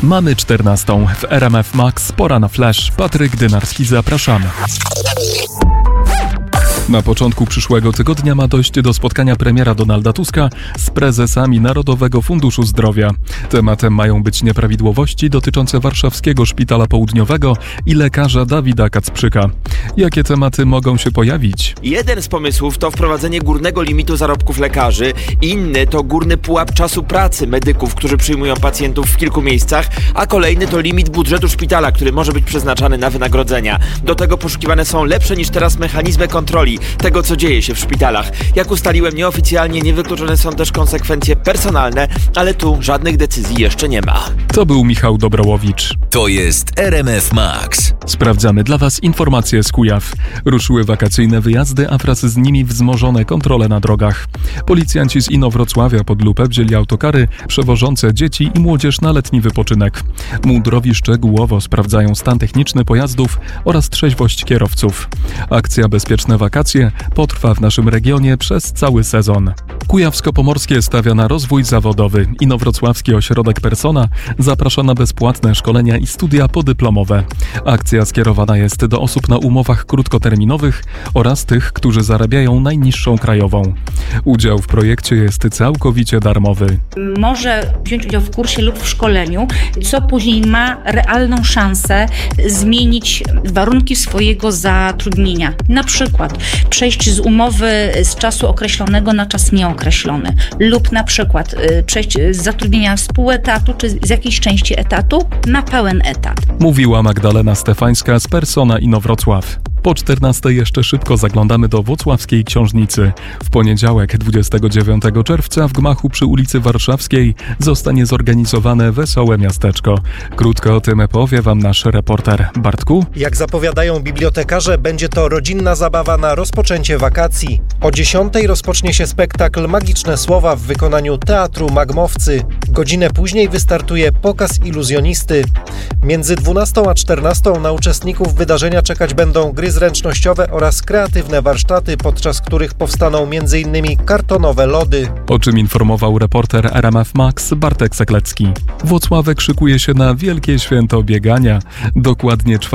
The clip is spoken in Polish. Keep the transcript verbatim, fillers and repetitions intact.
Mamy czternastą. W R M F Max pora na flash. Patryk Dynarski, zapraszamy. Na początku przyszłego tygodnia ma dojść do spotkania premiera Donalda Tuska z prezesami Narodowego Funduszu Zdrowia. Tematem mają być nieprawidłowości dotyczące Warszawskiego Szpitala Południowego i lekarza Dawida Kacprzyka. Jakie tematy mogą się pojawić? Jeden z pomysłów to wprowadzenie górnego limitu zarobków lekarzy, inny to górny pułap czasu pracy medyków, którzy przyjmują pacjentów w kilku miejscach, a kolejny to limit budżetu szpitala, który może być przeznaczany na wynagrodzenia. Do tego poszukiwane są lepsze niż teraz mechanizmy kontroli tego, co dzieje się w szpitalach. Jak ustaliłem nieoficjalnie, niewykluczone są też konsekwencje personalne, ale tu żadnych decyzji jeszcze nie ma. To był Michał Dobrołowicz. To jest R M F Max. Sprawdzamy dla Was informacje z Kujaw. Ruszyły wakacyjne wyjazdy, a wraz z nimi wzmożone kontrole na drogach. Policjanci z Inowrocławia pod lupę wzięli autokary przewożące dzieci i młodzież na letni wypoczynek. Mundurowi szczegółowo sprawdzają stan techniczny pojazdów oraz trzeźwość kierowców. Akcja Bezpieczne Wakacje potrwa w naszym regionie przez cały sezon. Kujawsko-Pomorskie stawia na rozwój zawodowy. Inowrocławski Ośrodek Persona zaprasza na bezpłatne szkolenia i studia podyplomowe. Akcja skierowana jest do osób na umowach krótkoterminowych oraz tych, którzy zarabiają najniższą krajową. Udział w projekcie jest całkowicie darmowy. Może wziąć udział w kursie lub w szkoleniu, co później ma realną szansę zmienić warunki swojego zatrudnienia. Na przykład przejść z umowy z czasu określonego na czas nieokreślony lub na przykład przejść z zatrudnienia z pół etatu czy z jakiejś części etatu na pełen etat. Mówiła Magdalena Stefańska z Persona Inowrocław. Po czternastej jeszcze szybko zaglądamy do włocławskiej książnicy. W poniedziałek dwudziestego dziewiątego czerwca w gmachu przy ulicy Warszawskiej zostanie zorganizowane Wesołe Miasteczko. Krótko o tym powie Wam nasz reporter. Bartku? Jak zapowiadają bibliotekarze, będzie to rodzinna zabawa na rozpoczęcie wakacji. O dziesiątej rozpocznie się spektakl Magiczne Słowa w wykonaniu Teatru Magmowcy. Godzinę później wystartuje pokaz iluzjonisty. Między dwunastą a czternastą na uczestników wydarzenia czekać będą gry zręcznościowe oraz kreatywne warsztaty, podczas których powstaną między innymi kartonowe lody. O czym informował reporter R M F Max Bartek Seklecki. Włocławek szykuje się na wielkie święto biegania. Dokładnie